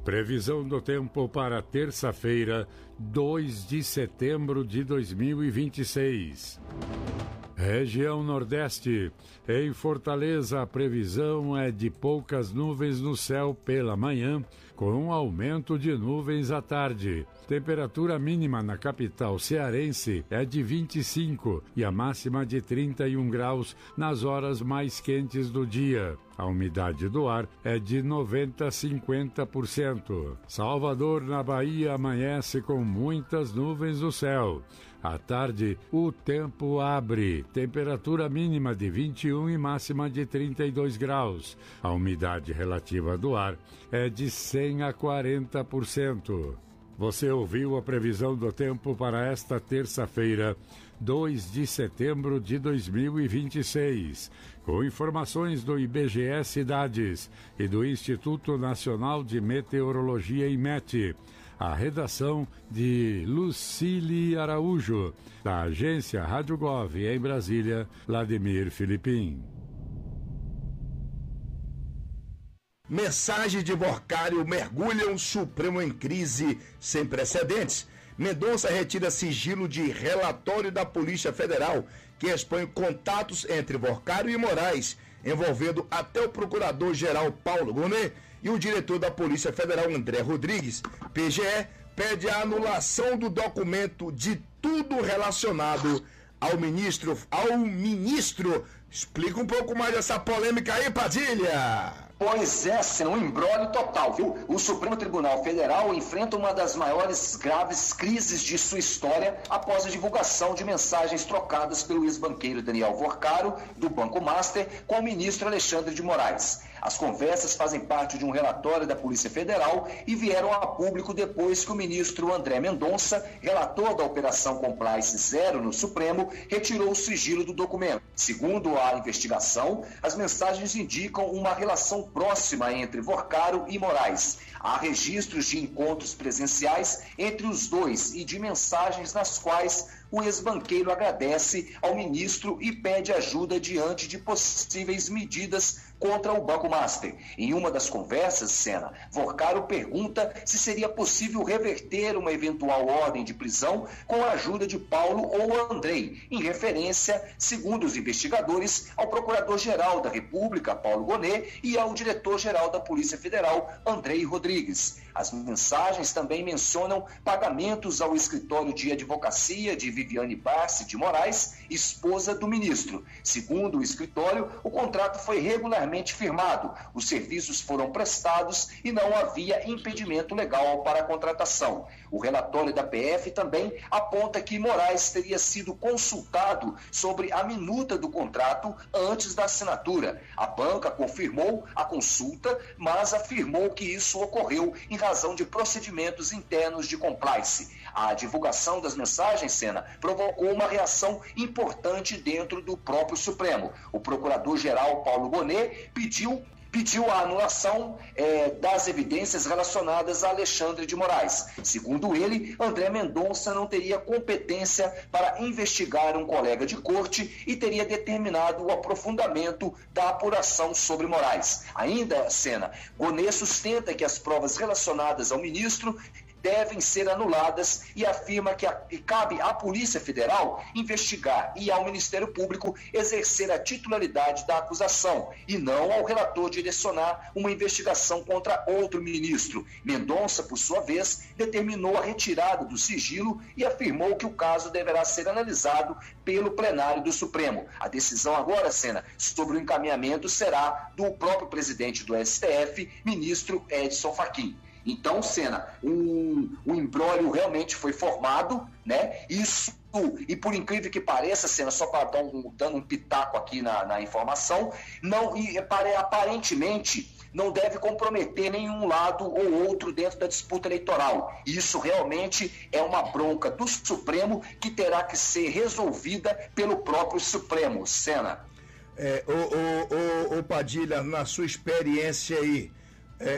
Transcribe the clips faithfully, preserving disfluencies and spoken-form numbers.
Previsão do tempo para terça-feira, dois de setembro de dois mil e vinte e seis. Região Nordeste. Em Fortaleza, a previsão é de poucas nuvens no céu pela manhã, com um aumento de nuvens à tarde. Temperatura mínima na capital cearense é de vinte e cinco e a máxima de trinta e um graus nas horas mais quentes do dia. A umidade do ar é de noventa a cinquenta por cento. Salvador, na Bahia, amanhece com muitas nuvens no céu. À tarde, o tempo abre. Temperatura mínima de vinte e um e máxima de trinta e dois graus. A umidade relativa do ar é de cem a quarenta por cento. Você ouviu a previsão do tempo para esta terça-feira, dois de setembro de dois mil e vinte e seis, com informações do I B G E Cidades e do Instituto Nacional de Meteorologia I M E T. A redação de Lucília Araújo, da agência Rádio Gov em Brasília, Vladimir Filipim. Mensagem de Borcário mergulha o Supremo em crise sem precedentes. Mendonça retira sigilo de relatório da Polícia Federal, que expõe contatos entre Borcário e Moraes, envolvendo até o procurador-geral Paulo Gonet e o diretor da Polícia Federal, André Rodrigues. P G E pede a anulação do documento de tudo relacionado ao ministro. Ao ministro. Explica um pouco mais dessa polêmica aí, Padilha. Pois é, sendo um imbróglio total, viu? O Supremo Tribunal Federal enfrenta uma das maiores graves crises de sua história após a divulgação de mensagens trocadas pelo ex-banqueiro Daniel Vorcaro, do Banco Master, com o ministro Alexandre de Moraes. As conversas fazem parte de um relatório da Polícia Federal e vieram a público depois que o ministro André Mendonça, relator da Operação Compliance Zero no Supremo, retirou o sigilo do documento. Segundo a investigação, as mensagens indicam uma relação próxima entre Vorcaro e Moraes. Há registros de encontros presenciais entre os dois e de mensagens nas quais o ex-banqueiro agradece ao ministro e pede ajuda diante de possíveis medidas contra o Banco Master. Em uma das conversas, Sena, Vorcaro pergunta se seria possível reverter uma eventual ordem de prisão com a ajuda de Paulo ou Andrei, em referência, segundo os investigadores, ao Procurador-Geral da República, Paulo Gonet, e ao Diretor-Geral da Polícia Federal, Andrei Rodrigues. As mensagens também mencionam pagamentos ao escritório de advocacia de Viviane Barsi de Moraes, esposa do ministro. Segundo o escritório, o contrato foi regularmente firmado, os serviços foram prestados e não havia impedimento legal para a contratação. O relatório da P F também aponta que Moraes teria sido consultado sobre a minuta do contrato antes da assinatura. A banca confirmou a consulta, mas afirmou que isso ocorreu em razão de procedimentos internos de compliance. A divulgação das mensagens, Sena, provocou uma reação importante dentro do próprio Supremo. O procurador-geral Paulo Gonet pediu pediu a anulação eh, das evidências relacionadas a Alexandre de Moraes. Segundo ele, André Mendonça não teria competência para investigar um colega de corte e teria determinado o aprofundamento da apuração sobre Moraes. Ainda, Sena, Gonet sustenta que as provas relacionadas ao ministro devem ser anuladas e afirma que, a, que cabe à Polícia Federal investigar e ao Ministério Público exercer a titularidade da acusação e não ao relator direcionar uma investigação contra outro ministro. Mendonça, por sua vez, determinou a retirada do sigilo e afirmou que o caso deverá ser analisado pelo plenário do Supremo. A decisão agora, Sena, sobre o encaminhamento será do próprio presidente do S T F, ministro Edson Fachin. Então, Sena, um, um imbróglio realmente foi formado, né? Isso, e por incrível que pareça, Sena, só para dar um, dando um pitaco aqui na, na informação, não, e, aparentemente não deve comprometer nenhum lado ou outro dentro da disputa eleitoral. Isso realmente é uma bronca do Supremo que terá que ser resolvida pelo próprio Supremo, Sena. É, o, o, o, o Padilha, na sua experiência aí, É,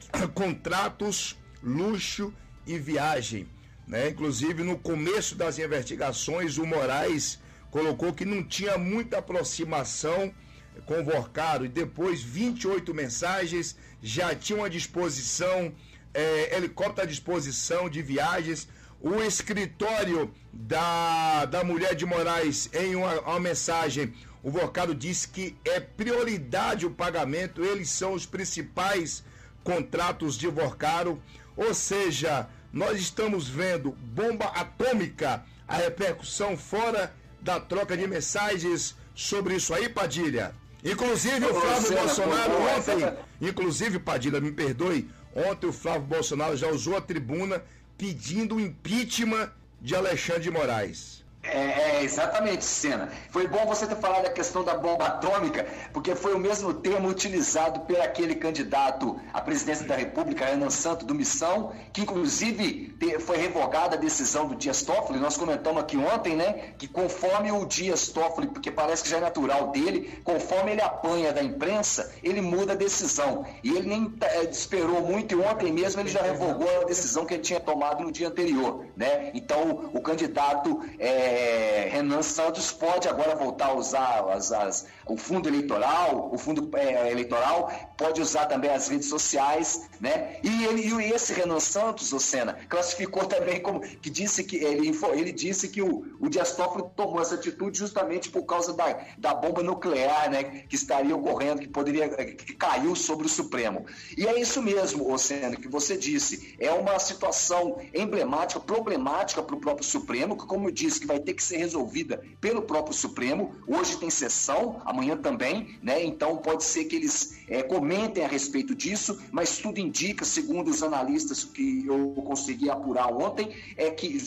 contratos, luxo e viagem, né? Inclusive no começo das investigações o Moraes colocou que não tinha muita aproximação com o Vorcaro e depois vinte e oito mensagens já tinham à disposição é, helicóptero à disposição de viagens. O escritório da, da mulher de Moraes, em uma, uma mensagem, o Vorcaro disse que é prioridade o pagamento, eles são os principais contratos de Vorcaro, ou seja, nós estamos vendo bomba atômica, a repercussão fora da troca de mensagens sobre isso aí, Padilha. Inclusive o Flávio Bolsonaro ontem, inclusive, Padilha, me perdoe, ontem o Flávio Bolsonaro já usou a tribuna pedindo o impeachment de Alexandre de Moraes. É, é, exatamente, Sena. Foi bom você ter falado da questão da bomba atômica, porque foi o mesmo termo utilizado por aquele candidato à presidência da República, Renan Santos, do Missão, que inclusive foi revogada a decisão do Dias Toffoli. Nós comentamos aqui ontem, né, que conforme o Dias Toffoli, porque parece que já é natural dele, conforme ele apanha da imprensa, ele muda a decisão. E ele nem é, esperou muito, e ontem mesmo ele já revogou a decisão que ele tinha tomado no dia anterior, né? Então, o candidato é, É, Renan Santos pode agora voltar a usar as, as, o fundo eleitoral, o fundo é, eleitoral, pode usar também as redes sociais, né? E, ele, e esse Renan Santos, o Sena, classificou também como que disse que ele, ele disse que o, o Dias Toffoli tomou essa atitude justamente por causa da, da bomba nuclear, né? Que estaria ocorrendo, que poderia, que caiu sobre o Supremo. E é isso mesmo, o Sena, que você disse, é uma situação emblemática, problemática para o próprio Supremo, que, como eu disse, que vai ter que ser resolvida pelo próprio Supremo. Hoje tem sessão, amanhã também, né? Então pode ser que eles é, comentem a respeito disso, mas tudo indica, segundo os analistas que eu consegui apurar ontem, é que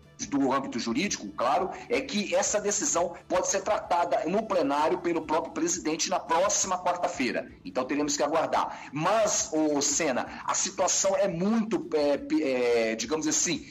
do âmbito jurídico, claro, é que essa decisão pode ser tratada no plenário pelo próprio presidente na próxima quarta-feira. Então teremos que aguardar. Mas, ô Sena, a situação é muito, é, é, digamos assim,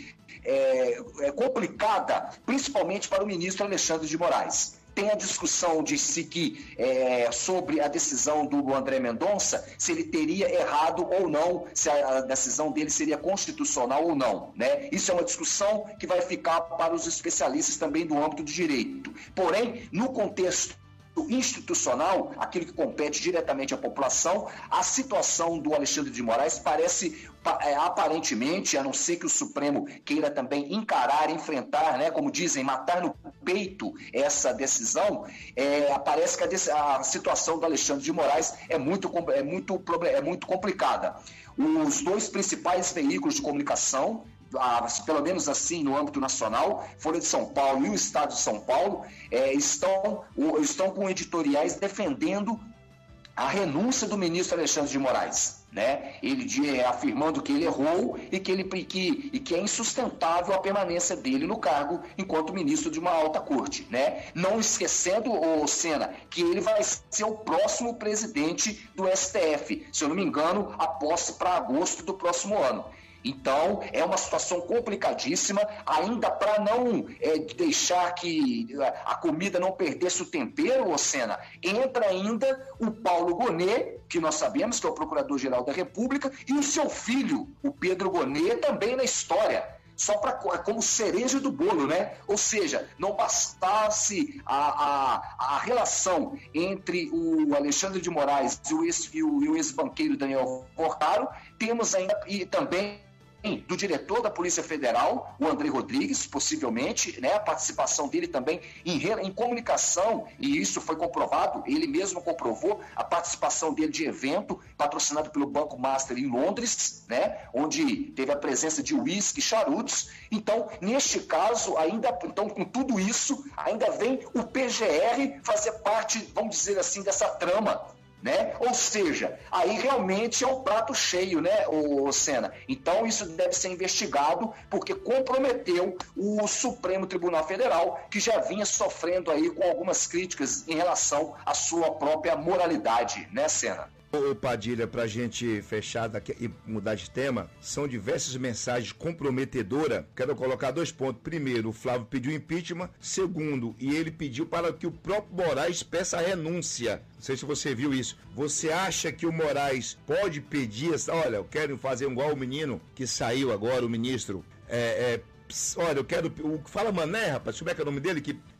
É, é complicada, principalmente para o ministro Alexandre de Moraes. Tem a discussão de se que, é, sobre a decisão do André Mendonça, se ele teria errado ou não, se a decisão dele seria constitucional ou não, né? Isso é uma discussão que vai ficar para os especialistas também do âmbito do direito. Porém, no contexto institucional, aquilo que compete diretamente à população, a situação do Alexandre de Moraes parece, é, aparentemente, a não ser que o Supremo queira também encarar, enfrentar, né, como dizem, matar no peito essa decisão, é, parece que a, a situação do Alexandre de Moraes é muito, é, muito, é muito complicada. Os dois principais veículos de comunicação, Ah, pelo menos assim no âmbito nacional, Folha de São Paulo e o Estado de São Paulo, é, estão, estão com editoriais defendendo a renúncia do ministro Alexandre de Moraes, né? Ele é, afirmando que ele errou e que, ele, que, e que é insustentável a permanência dele no cargo enquanto ministro de uma alta corte, né? Não esquecendo, ô Sena, que ele vai ser o próximo presidente do S T F, se eu não me engano, a posse para agosto do próximo ano. Então, é uma situação complicadíssima, ainda para não é, deixar que a comida não perdesse o tempero, ô Sena, entra ainda o Paulo Gonet, que nós sabemos que é o Procurador-Geral da República, e o seu filho, o Pedro Gonet, também na história. Só pra, como cereja do bolo, né? Ou seja, não bastasse a, a, a relação entre o Alexandre de Moraes e o, ex, e o, e o ex-banqueiro Daniel Vorcaro, temos ainda e também do diretor da Polícia Federal, o André Rodrigues, possivelmente, né, a participação dele também em, em comunicação, e isso foi comprovado, ele mesmo comprovou a participação dele de evento patrocinado pelo Banco Master em Londres, né, onde teve a presença de uísque e charutos. Então, neste caso, ainda, então, com tudo isso, ainda vem o P G R fazer parte, vamos dizer assim, dessa trama, né? Ou seja, aí realmente é um prato cheio, né, o Sena? Então isso deve ser investigado, porque comprometeu o Supremo Tribunal Federal, que já vinha sofrendo aí com algumas críticas em relação à sua própria moralidade, né, Sena? Ô Padilha, pra gente fechar daqui e mudar de tema, são diversas mensagens comprometedoras. Quero colocar dois pontos. Primeiro, o Flávio pediu impeachment. Segundo, e ele pediu para que o próprio Moraes peça a renúncia. Não sei se você viu isso. Você acha que o Moraes pode pedir, olha, eu quero fazer igual o menino que saiu agora, o ministro, é, é, olha, eu quero, o, fala Mané, rapaz, como é que é o nome dele, que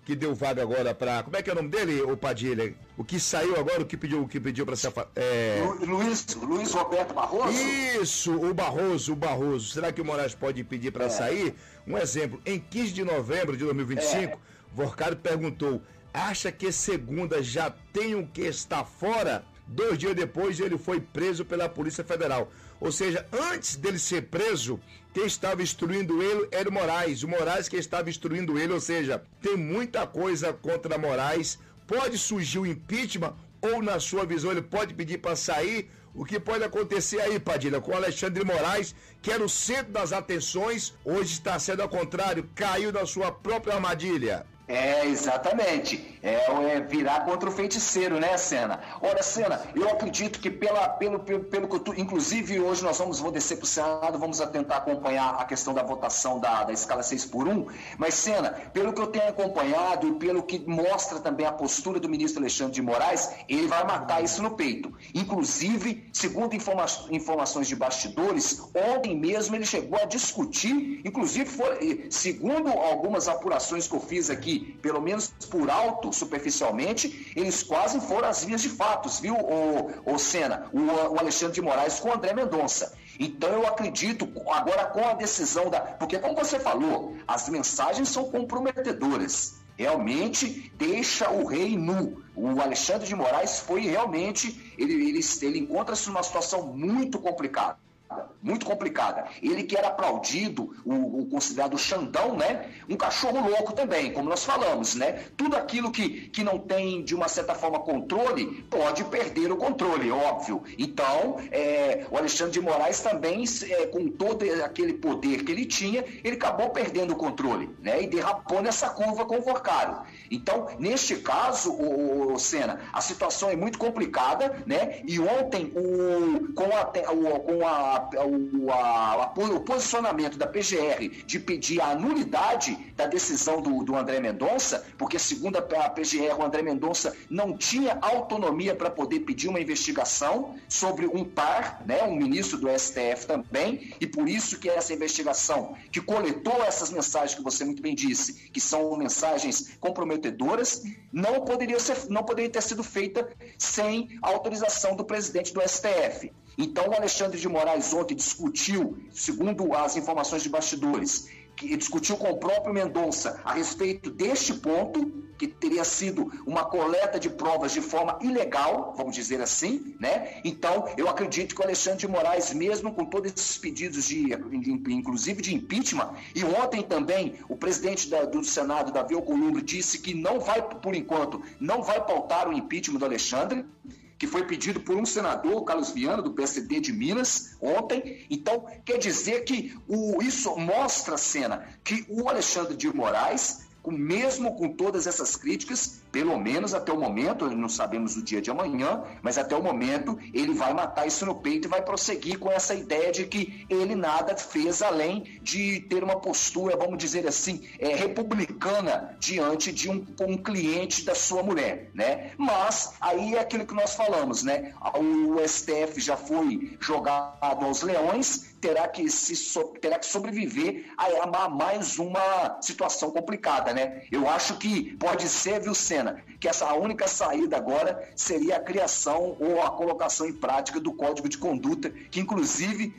que deu vaga agora para... Como é que é o nome dele, o Padilha? O que saiu agora, o que pediu, o que pediu para ser... É... Luiz, Luiz Roberto Barroso? Isso, o Barroso, o Barroso. Será que o Moraes pode pedir para é. sair? Um exemplo, em quinze de novembro de dois mil e vinte e cinco, é. Vorcado perguntou, acha que segunda já tem o que estar fora? Dois dias depois ele foi preso pela Polícia Federal. Ou seja, antes dele ser preso, quem estava instruindo ele era o Moraes. O Moraes que estava instruindo ele, ou seja, tem muita coisa contra Moraes. Pode surgir o impeachment ou, na sua visão, ele pode pedir para sair. O que pode acontecer aí, Padilha, com o Alexandre Moraes, que era o centro das atenções, hoje está sendo ao contrário, caiu na sua própria armadilha. É, exatamente. É, é virar contra o feiticeiro, né, Sena? Olha, Sena, eu acredito que pela, pelo, pelo, pelo que tu, inclusive hoje nós vamos, vou descer para o Senado, vamos tentar acompanhar a questão da votação da, da escala seis por um, mas, Sena, pelo que eu tenho acompanhado e pelo que mostra também a postura do ministro Alexandre de Moraes, ele vai matar isso no peito. Inclusive, segundo informa informações de bastidores, ontem mesmo ele chegou a discutir, inclusive, foi, segundo algumas apurações que eu fiz aqui, pelo menos por alto, superficialmente, eles quase foram às vias de fatos, viu, o, o Sena, o, o Alexandre de Moraes com o André Mendonça. Então eu acredito, agora com a decisão da... Porque como você falou, as mensagens são comprometedoras. Realmente deixa o rei nu. O Alexandre de Moraes foi realmente... Ele, ele, ele encontra-se numa situação muito complicada. Muito complicada. Ele que era aplaudido, o, o considerado Xandão, né? Um cachorro louco também, como nós falamos, né? Tudo aquilo que, que não tem, de uma certa forma, controle, pode perder o controle, óbvio. Então, é, o Alexandre de Moraes também, é, com todo aquele poder que ele tinha, ele acabou perdendo o controle, né? E derrapou nessa curva com o Vorcaro. Então, neste caso, o, o Sena, a situação é muito complicada, né? E ontem, o, com a... O, com a O, a, o posicionamento da P G R de pedir a anulidade da decisão do, do André Mendonça, porque segundo a P G R, o André Mendonça não tinha autonomia para poder pedir uma investigação sobre um par, né, um ministro do S T F também, e por isso que essa investigação que coletou essas mensagens que você muito bem disse, que são mensagens comprometedoras, não poderia, ser, não poderia ter sido feita sem a autorização do presidente do S T F. Então, o Alexandre de Moraes ontem discutiu, segundo as informações de bastidores, que discutiu com o próprio Mendonça a respeito deste ponto, que teria sido uma coleta de provas de forma ilegal, vamos dizer assim, né? Então, eu acredito que o Alexandre de Moraes, mesmo com todos esses pedidos, de, inclusive de impeachment, e ontem também o presidente da, do Senado, Davi Alcolumbre, disse que não vai, por enquanto, não vai pautar o impeachment do Alexandre, que foi pedido por um senador, Carlos Viana, do P S D de Minas, ontem. Então, quer dizer que o, isso mostra, Sena, que o Alexandre de Moraes, com, mesmo com todas essas críticas, pelo menos até o momento, não sabemos o dia de amanhã, mas até o momento ele vai matar isso no peito e vai prosseguir com essa ideia de que ele nada fez além de ter uma postura, vamos dizer assim, é, republicana diante de um, um cliente da sua mulher, né? Mas aí é aquilo que nós falamos, né? O S T F já foi jogado aos leões, terá que, se so, terá que sobreviver a, a mais uma situação complicada, né? Eu acho que pode ser, viu, Sena, que essa a única saída agora seria a criação ou a colocação em prática do Código de Conduta, que inclusive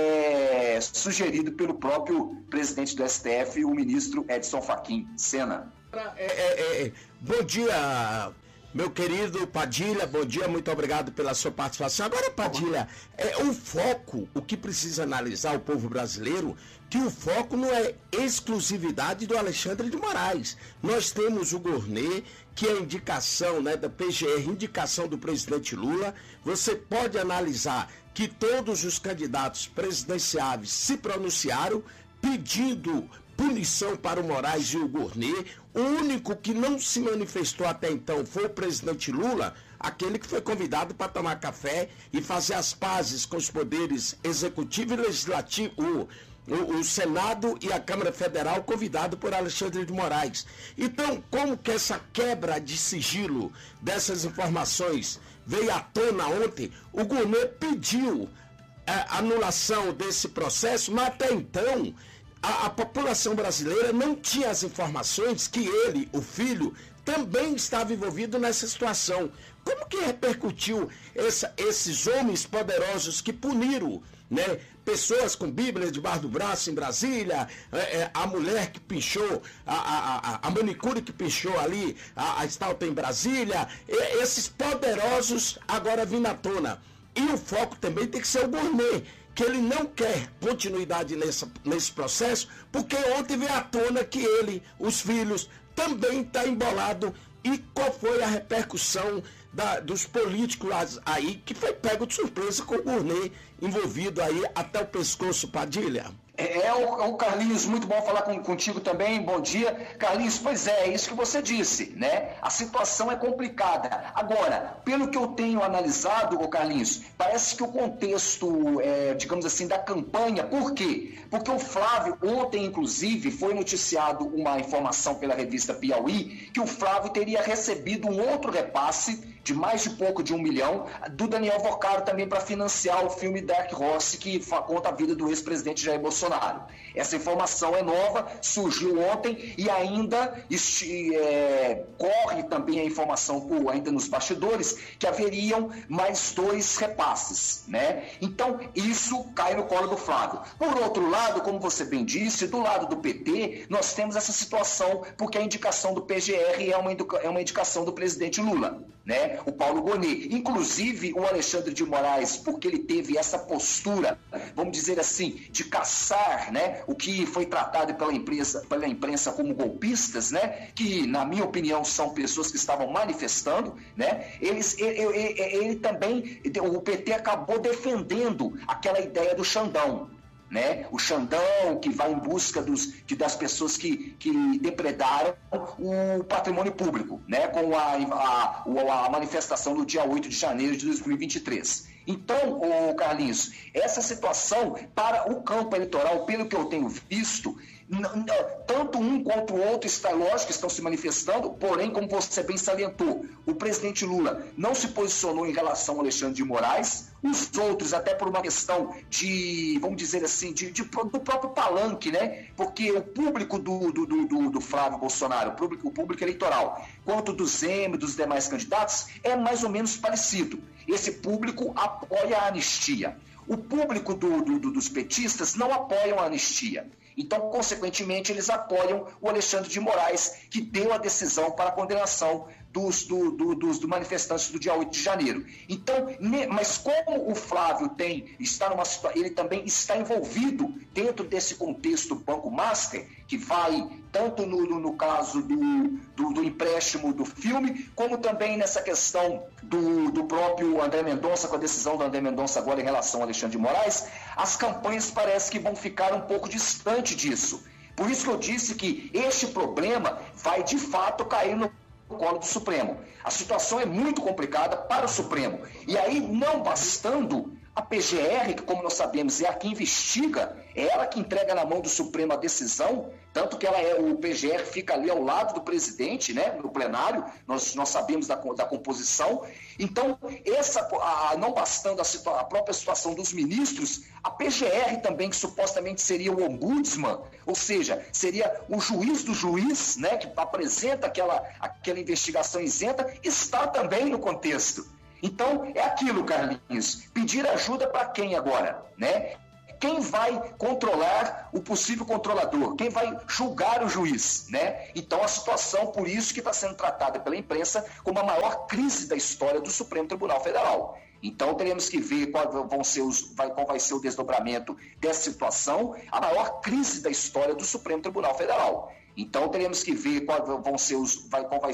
é sugerido pelo próprio presidente do S T F, o ministro Edson Fachin. Sena. É, é, é, bom dia, meu querido Padilha, bom dia, muito obrigado pela sua participação. Agora, Padilha, é, o foco, o que precisa analisar o povo brasileiro, que o foco não é exclusividade do Alexandre de Moraes. Nós temos o Gournê, que é indicação, né, da P G R, indicação do presidente Lula. Você pode analisar que todos os candidatos presidenciáveis se pronunciaram pedindo punição para o Moraes e o Gournê. O único que não se manifestou até então foi o presidente Lula, aquele que foi convidado para tomar café e fazer as pazes com os poderes executivo e legislativo, o, o, o Senado e a Câmara Federal, convidado por Alexandre de Moraes. Então, como que essa quebra de sigilo dessas informações veio à tona ontem, o Gournê pediu a anulação desse processo, mas até então a, a população brasileira não tinha as informações que ele, o filho, também estava envolvido nessa situação. Como que repercutiu essa, esses homens poderosos que puniram, né, pessoas com Bíblia debaixo do braço em Brasília, é, é, a mulher que pichou, a, a, a, a manicure que pichou ali, a, a estalta em Brasília, e, esses poderosos agora vindo à tona. E o foco também tem que ser o Gourmet, que ele não quer continuidade nessa, nesse processo, porque ontem veio à tona que ele, os filhos, também está embolado. E qual foi a repercussão da, dos políticos aí, que foi pego de surpresa com o Gourmet envolvido aí até o pescoço, Padilha? É, é o, o Carlinhos, muito bom falar com, contigo também, bom dia. Carlinhos, pois é, é isso que você disse, né? A situação é complicada. Agora, pelo que eu tenho analisado, ô Carlinhos, parece que o contexto, é, digamos assim, da campanha, por quê? Porque o Flávio, ontem, inclusive, foi noticiado uma informação pela revista Piauí, que o Flávio teria recebido um outro repasse de mais de pouco de um milhão, do Daniel Vocaro também para financiar o filme Dark Horse, que conta a vida do ex-presidente Jair Bolsonaro. Essa informação é nova, surgiu ontem e ainda este, é, corre também a informação, por, ainda nos bastidores, que haveriam mais dois repasses, né? Então, isso cai no colo do Flávio. Por outro lado, como você bem disse, do lado do P T, nós temos essa situação, porque a indicação do P G R é uma, é uma indicação do presidente Lula, né? O Paulo Gonet. Inclusive, o Alexandre de Moraes, porque ele teve essa postura, vamos dizer assim, de caçar, né, o que foi tratado pela imprensa, pela imprensa como golpistas, né, que, na minha opinião, são pessoas que estavam manifestando, né, eles, ele, ele, ele também, o P T acabou defendendo aquela ideia do Xandão, né? O Xandão, que vai em busca dos, de, das pessoas que, que depredaram o patrimônio público, né? Com a, a, a manifestação do dia oito de janeiro de dois mil e vinte e três. Então, ô Carlinhos, essa situação para o campo eleitoral, pelo que eu tenho visto, não, não, tanto um quanto o outro, está lógico que estão se manifestando, porém, como você bem salientou, o presidente Lula não se posicionou em relação ao Alexandre de Moraes, os outros, até por uma questão de, vamos dizer assim, de, de, do próprio palanque, né? Porque o público do, do, do, do Flávio Bolsonaro, o público, o público eleitoral, quanto do Zema e dos demais candidatos, é mais ou menos parecido. Esse público apoia a anistia. O público do, do, do, dos petistas não apoiam a anistia. Então, consequentemente, eles apoiam o Alexandre de Moraes, que deu a decisão para a condenação dos, do, do, dos do manifestantes do dia oito de janeiro. Então, ne, mas como o Flávio tem, está numa situação, ele também está envolvido dentro desse contexto Banco Master, que vai tanto no, no, no caso do, do, do empréstimo do filme, como também nessa questão do, do próprio André Mendonça, com a decisão do André Mendonça agora em relação ao Alexandre de Moraes, as campanhas parece que vão ficar um pouco distantes disso. Por isso que eu disse que este problema vai de fato cair no colo do Supremo. A situação é muito complicada para o Supremo. E aí, não bastando, a P G R, que como nós sabemos é a que investiga, é ela que entrega na mão do Supremo a decisão, tanto que ela é, o P G R fica ali ao lado do presidente, né, no plenário, nós, nós sabemos da, da composição. Então, essa, a, não bastando a, situa, a própria situação dos ministros, a P G R também, que supostamente seria o ombudsman, ou seja, seria o juiz do juiz, né, que apresenta aquela, aquela investigação isenta, está também no contexto. Então, é aquilo, Carlinhos, pedir ajuda para quem agora, né? Quem vai controlar o possível controlador? Quem vai julgar o juiz, né? Então, a situação, por isso que está sendo tratada pela imprensa como a maior crise da história do Supremo Tribunal Federal. Então, teremos que ver qual, vão ser os, vai, qual vai ser o desdobramento dessa situação, a maior crise da história do Supremo Tribunal Federal. Então, teremos que ver qual, vão ser os, vai, qual vai